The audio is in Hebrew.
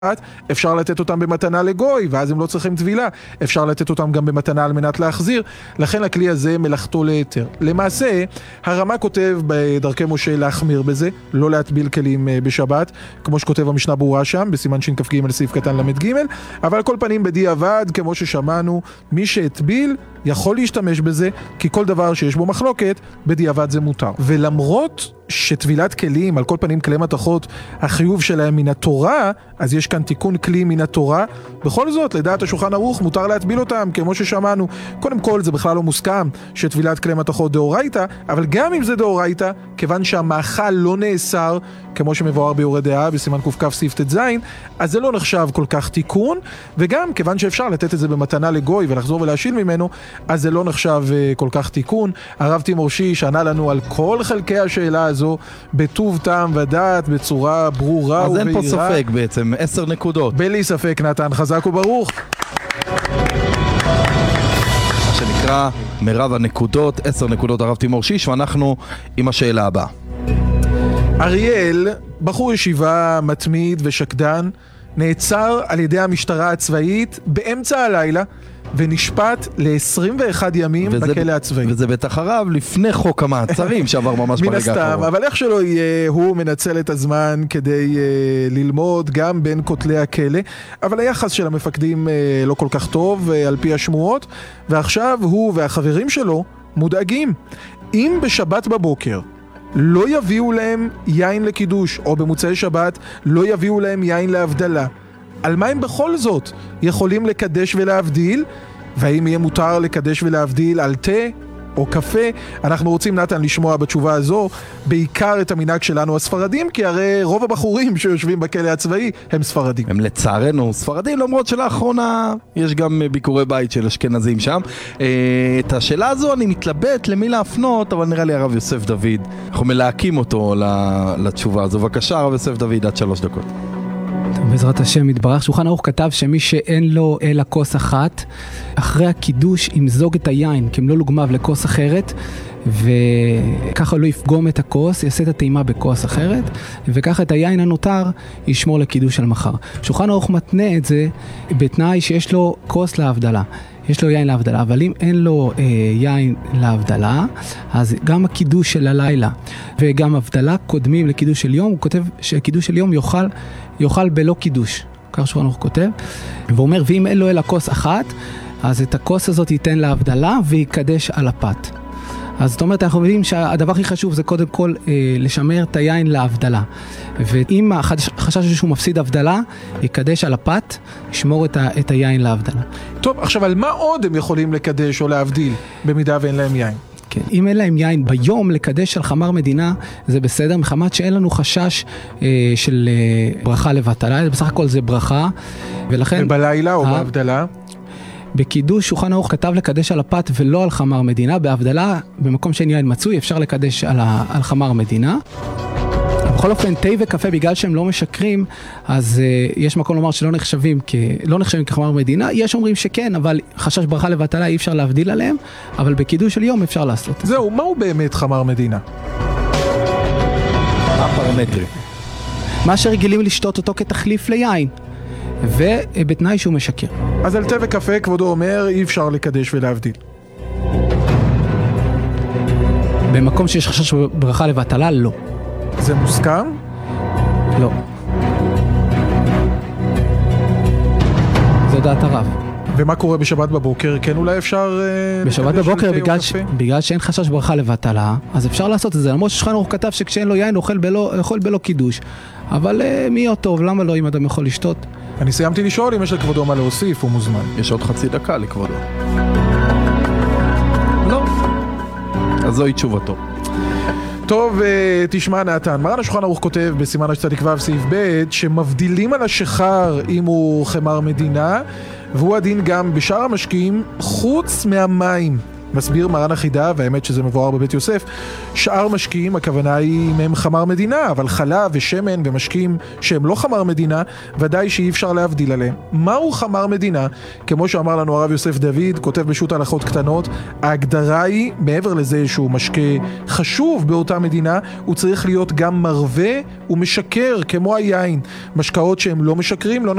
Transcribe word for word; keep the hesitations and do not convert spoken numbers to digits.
אפשר לתת אותם במתנה לגוי, ואז הם לא צריכים טבילה. אפשר לתת אותם גם במתנה על מנת להחזיר. לכן הכלי הזה מלאכתו ליתר. למעשה, הרמ"א כותב בדרכי משה להחמיר בזה, לא להטביל כלים בשבת, כמו שכותב המשנה ברורה שם, בסימן שכ"ג סעיף קטן למד ג', אבל על כל פנים בדיעבד, כמו ששמענו, מי שהטביל יכול להשתמש בזה, כי כל דבר שיש בו מחלוקת, בדיעבד זה מותר. ולמרות שטבילת כלים, על כל פנים כלי מתכות, החיוב שלהם מן התורה, אז יש כאן תיקון כלי מן התורה. בכל זאת, לדעת השולחן ערוך, מותר להטביל אותם, כמו ששמענו. קודם כל, זה בכלל לא מוסכם שטבילת כלי מתכות דאורייתא, אבל גם אם זה דאורייתא, כיוון שהמאכל לא נאסר, כמו שמבואר ביורה דעה, בסימן ק"כ סעיף ט"ז, אז זה לא נחשב כל כך תיקון, וגם כיוון שאפשר לתת את זה במתנה לגוי ולחזור ולהשיל ממנו, אז זה לא נחשב כל כך תיקון. הרב תימור שיש ענה לנו על כל חלקי השאלה הזו, בטוב טעם ודעת, בצורה ברורה ובהירה. אז אין פה ספק בעצם, עשר נקודות. בלי ספק, נתן, חזק וברוך. מה שנקרא מרב הנקודות, עשר נקודות הרב תימור שיש, ואנחנו עם השאלה הבאה. אריאל, בחור ישיבה מתמיד ושקדן, נעצר על ידי המשטרה הצבאית באמצע הלילה, ונשפט ל-עשרים ואחד ימים וזה, בכלא הצבאי. וזה בטח הרב לפני חוק המעצרים שעבר ממש ברגע הסתם, האחרון. אבל איך שלא יהיה, הוא מנצל את הזמן כדי uh, ללמוד גם בין כותלי הכלא, אבל היחס של המפקדים uh, לא כל כך טוב uh, על פי השמועות, ועכשיו הוא והחברים שלו מודאגים. אם בשבת בבוקר לא יביאו להם יין לקידוש, או במוצאי שבת לא יביאו להם יין להבדלה, על מה הם בכל זאת יכולים לקדש ולהבדיל? והאם יהיה מותר לקדש ולהבדיל על תה או קפה? אנחנו רוצים, נתן, לשמוע בתשובה הזו בעיקר את המנהג שלנו הספרדים, כי הרי רוב הבחורים שיושבים בכלא הצבאי הם ספרדים. הם לצערנו ספרדים, למרות שלאחרונה יש גם ביקורי בית של אשכנזים שם. את השאלה הזו אני מתלבט למי להפנות, אבל נראה לי הרב יוסף דוד, אנחנו מלהקים אותו לתשובה הזו. בבקשה הרב יוסף דוד, עד שלוש דקות. בעזרת השם יתברך. שולחן ערוך כתב שמי שאין לו אלא כוס אחת, אחרי הקידוש ימזוג את היין כמלוא לוגמיו לכוס אחרת, וככה לא יפגום את הכוס, יעשה את הטעימה בכוס אחרת, וככה את היין הנותר ישמור לקידוש של מחר. שולחן ערוך מתנה את זה בתנאי שיש לו כוס להבדלה. יש לו יין להבדלה, אבל אם אין לו אה, יין להבדלה, אז גם הקידוש של הלילה וגם הבדלה קודמים לקידוש של יום. הוא כותב שקידוש של יום יאכל, יאכל בלא קידוש. כך שולחן ערוך כותב. והוא אומר, ואם אין לו אלא כוס אחת, אז את הכוס הזאת ייתן להבדלה ויקדש על הפת. אז זאת אומרת, אנחנו יודעים שהדבר הכי חשוב זה קודם כל אה, לשמר את היין להבדלה. ואם החשש שהוא מפסיד הבדלה, יקדש על הפת, ישמור את, ה, את היין להבדלה. טוב, עכשיו על מה עוד הם יכולים לקדש או להבדיל במידה ואין להם יין? כן, אם אין להם יין ביום לקדש על חמר מדינה, זה בסדר, מחמת שאין לנו חשש אה, של אה, ברכה לבטלה, בסך הכל זה ברכה, ולכן... ובלילה או בהבדלה? בקידוש שולחן ערוך כתב לקדש על הפת ולא על חמר מדינה. בהבדלה, במקום שאין יין מצוי, אפשר לקדש על, ה, על חמר מדינה. בכל אופן, תה וקפה, בגלל שהם לא משקרים, אז uh, יש מקום לומר שלא נחשבים, כ, לא נחשבים כחמר מדינה. יש אומרים שכן, אבל חשש ברכה לבטלה אי אפשר להבדיל עליהם, אבל בקידוש של יום אפשר לעשות. זהו, מהו באמת חמר מדינה? הפרמטרי. מה שרגילים לשתות אותו כתחליף ליין. ובתנאי שהוא משקר. אז על תה וקפה, כבודו אומר, אי אפשר לקדש ולהבדיל. במקום שיש חשש ברכה לבטלה, לא. זה מוסכם? לא. זו דעת הרב. ומה קורה בשבת בבוקר? כן, אולי אפשר... בשבת בבוקר, בגלל, ש... בגלל שאין חשש ברכה לבטלה, אז אפשר לעשות את זה. למרות ששולחן ערוך כתב שכשאין לו יין, אוכל בלא, אוכל בלא קידוש. אבל מי יהיה טוב? למה לא, אם אדם יכול לשתות? אני סיימתי לשאול, אם יש לכבודו מה להוסיף, הוא מוזמן. יש עוד חצי דקה לכבודו. לא. אז זוהי תשובתו. טוב, תשמע נתן, מרן השולחן ערוך כותב בסימן צדיק ו' סעיף ב' שמבדילים על השחר אם הוא חמר מדינה, והוא הדין גם בשאר המשקים חוץ מהמים. מסביר מרן החידה, והאמת שזה מבואר בבית יוסף, שאר משקים, הכוונה היא מהם חמר מדינה, אבל חלב ושמן ומשקים שהם לא חמר מדינה, ודאי שאי אפשר להבדיל עליהם. מהו חמר מדינה? כמו שאמר לנו הרב יוסף דוד, כותב בשו"ת הלכות קטנות, ההגדרה היא, מעבר לזה שהוא משקה חשוב באותה מדינה, הוא צריך להיות גם מרווה ומשקר, כמו היין. משקאות שהם לא משקרים, לא